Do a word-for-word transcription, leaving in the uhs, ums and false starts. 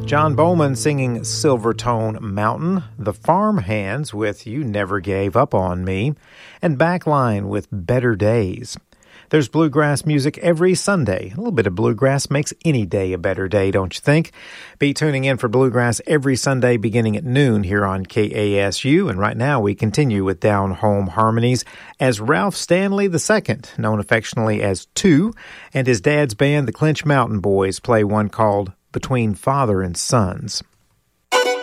John Bowman singing Silvertone Mountain, The Farmhands with You Never Gave Up on Me, and Backline with Better Days. There's bluegrass music every Sunday. A little bit of bluegrass makes any day a better day, don't you think? Be tuning in for bluegrass every Sunday beginning at noon here on K A S U. And right now we continue with Down Home Harmonies as Ralph Stanley the Second, known affectionately as Two, and his dad's band, the Clinch Mountain Boys, play one called Between Father and Sons.